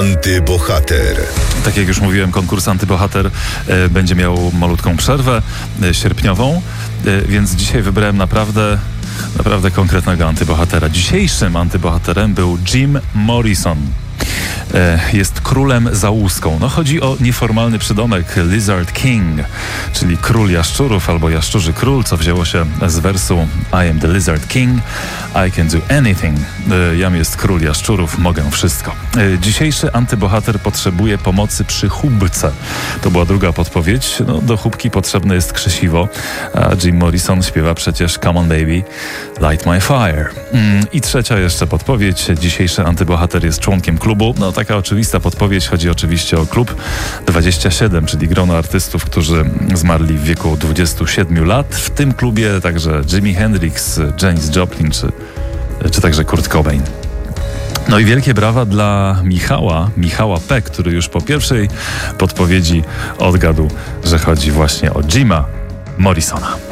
Antybohater. Tak jak już mówiłem, konkurs Antybohater będzie miał malutką przerwę sierpniową, więc dzisiaj wybrałem naprawdę konkretnego antybohatera. Dzisiejszym antybohaterem był Jim Morrison. Jest królem za łuską. Chodzi o nieformalny przydomek Lizard King, czyli król jaszczurów albo jaszczurzy król, co wzięło się z wersu I am the Lizard King, I can do anything. Jam jest król jaszczurów, mogę wszystko. Dzisiejszy antybohater potrzebuje pomocy przy chubce. To była druga podpowiedź. Do chubki potrzebne jest krzesiwo, a Jim Morrison śpiewa przecież Come on baby, light my fire. I trzecia jeszcze podpowiedź. Dzisiejszy antybohater jest członkiem klubu. Taka oczywista podpowiedź. Chodzi oczywiście o klub 27, czyli grono artystów, którzy zmarli w wieku 27 lat. W tym klubie także Jimi Hendrix, Janis Joplin czy także Kurt Cobain. I wielkie brawa dla Michała P., który już po pierwszej podpowiedzi odgadł, że chodzi właśnie o Jima Morrisona.